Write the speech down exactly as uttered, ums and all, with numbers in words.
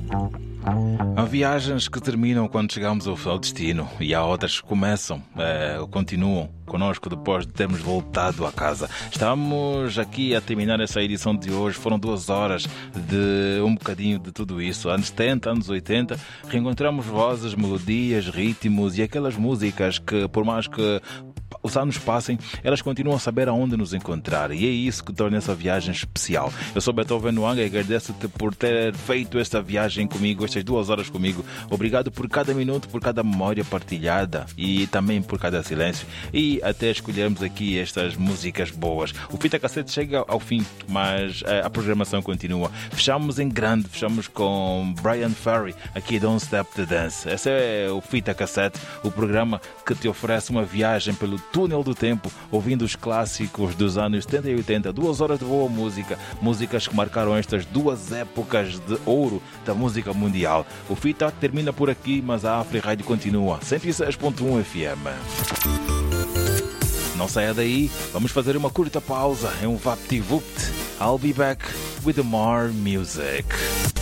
Há viagens que terminam quando chegamos ao ao destino e há outras que começam, eh, continuam conosco depois de termos voltado a casa. Estamos aqui a terminar essa edição de hoje. Foram duas horas de um bocadinho de tudo isso. Anos setenta, anos oitenta, reencontramos vozes, melodias, ritmos e aquelas músicas que, por mais que os anos passem, elas continuam a saber aonde nos encontrar, e é isso que torna essa viagem especial. Eu sou Beethoven Nwanga e agradeço-te por ter feito esta viagem comigo, estas duas horas comigo. Obrigado por cada minuto, por cada memória partilhada e também por cada silêncio, e até escolhermos aqui estas músicas boas. O Fita Cassete chega ao fim, mas a programação continua. Fechamos em grande, fechamos com Brian Ferry, aqui Don't Step to Dance. Esse é o Fita Cassete, o programa que te oferece uma viagem pelo túnel do tempo, ouvindo os clássicos dos anos setenta e oitenta, duas horas de boa música, músicas que marcaram estas duas épocas de ouro da música mundial. O Fita termina por aqui, mas a Afri Rádio continua, cento e seis ponto um F M. Não saia daí, vamos fazer uma curta pausa em um VaptVupt. I'll be back with more music.